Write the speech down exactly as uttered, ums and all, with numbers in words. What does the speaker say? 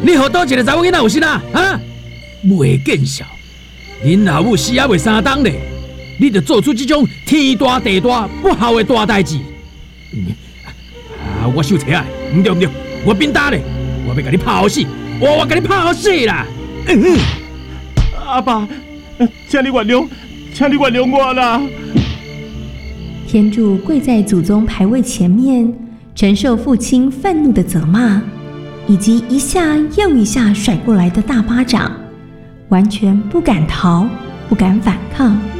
你何倒一个查某囡仔有心啊？啊，袂见笑，恁老母死也袂三冬咧，你着做出这种天大地大不孝的大代志。嗯、啊，我手提啊，唔对唔对，我变大咧，我要甲你拍死，我我甲你拍死啦！嗯、 阿爸，请你原谅，请你原谅我啦！ 天柱跪在祖宗牌位前面，承受父亲愤怒的责骂，以及一下又一下甩过来的大巴掌，完全不敢逃，不敢反抗。